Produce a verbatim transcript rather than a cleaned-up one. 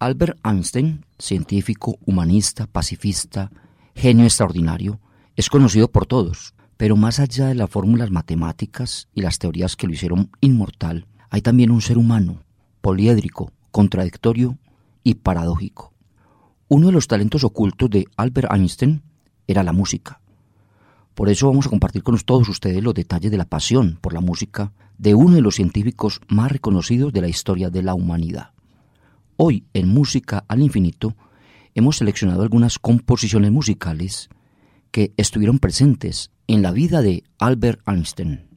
Albert Einstein, científico, humanista, pacifista, genio extraordinario, es conocido por todos, pero más allá de las fórmulas matemáticas y las teorías que lo hicieron inmortal, hay también un ser humano, poliédrico, contradictorio y paradójico. Uno de los talentos ocultos de Albert Einstein era la música. Por eso vamos a compartir con todos ustedes los detalles de la pasión por la música de uno de los científicos más reconocidos de la historia de la humanidad. Hoy, en Música al Infinito, hemos seleccionado algunas composiciones musicales que estuvieron presentes en la vida de Albert Einstein.